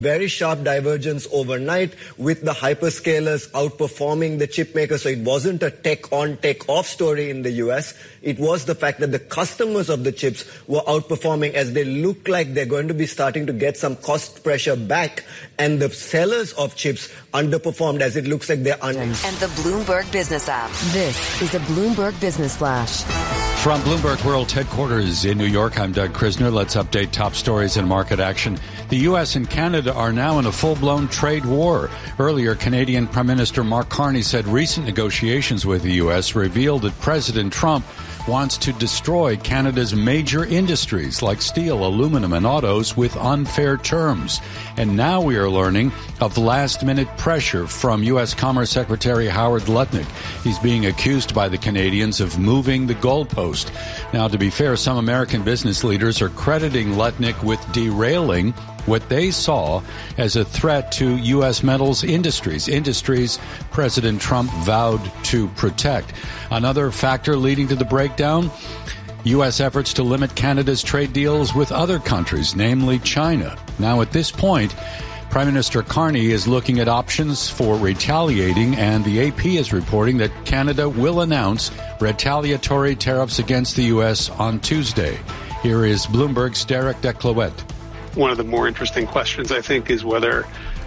Very sharp divergence overnight with the hyperscalers outperforming the chip makers. So it wasn't a tech on, tech off story in the US. It was the fact that the customers of the chips were outperforming as they look like they're going to be starting to get some cost pressure back. And the sellers of chips underperformed as it looks like they're under. And the Bloomberg Business app. This is a Bloomberg Business Flash. From Bloomberg World Headquarters in New York, I'm Doug Krisner. Let's update top stories and market action. The U.S. and Canada are now in a full-blown trade war. Earlier, Canadian Prime Minister Mark Carney said recent negotiations with the U.S. revealed that President Trump wants to destroy Canada's major industries like steel, aluminum, and autos with unfair terms. And now we are learning of last-minute pressure from U.S. Commerce Secretary Howard Lutnick. He's being accused by the Canadians of moving the goalpost. Now, to be fair, some American business leaders are crediting Lutnick with derailing what they saw as a threat to U.S. metals industries President Trump vowed to protect. Another factor leading to the breakdown, U.S. efforts to limit Canada's trade deals with other countries, namely China. Now, at this point, Prime Minister Carney is looking at options for retaliating, and the AP is reporting that Canada will announce retaliatory tariffs against the U.S. on Tuesday. Here is Bloomberg's Derek Decloette. One of the more interesting questions, I think, is whether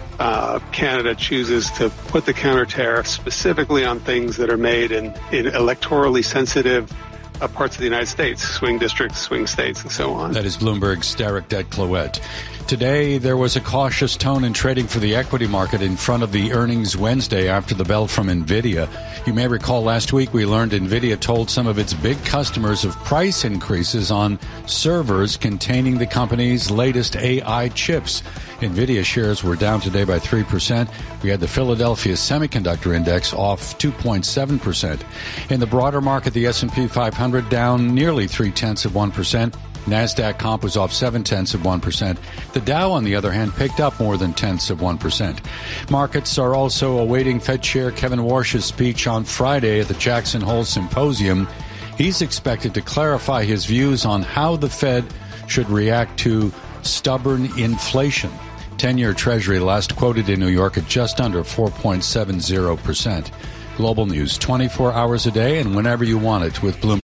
Canada chooses to put the counter tariff specifically on things that are made in electorally sensitive parts of the United States, swing districts, swing states, and so on. That is Bloomberg's Derek Decloette. Today, there was a cautious tone in trading for the equity market in front of the earnings Wednesday after the bell from NVIDIA. You may recall last week we learned NVIDIA told some of its big customers of price increases on servers containing the company's latest AI chips. NVIDIA shares were down today by 3%. We had the Philadelphia Semiconductor Index off 2.7%. In the broader market, the S&P 500 down nearly 0.3%. NASDAQ comp was off 0.7%. The Dow, on the other hand, picked up more than 0.1%. Markets are also awaiting Fed Chair Kevin Warsh's speech on Friday at the Jackson Hole Symposium. He's expected to clarify his views on how the Fed should react to stubborn inflation. 10-year Treasury last quoted in New York at just under 4.70%. Global news 24 hours a day and whenever you want it with Bloomberg.